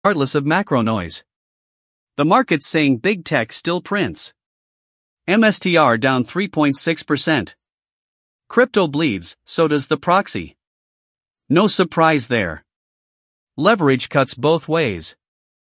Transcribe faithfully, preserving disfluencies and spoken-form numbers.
regardless of macro noise. The market's saying big tech still prints. M S T R down three point six percent. Crypto bleeds, so does the proxy. No surprise there. Leverage cuts both ways.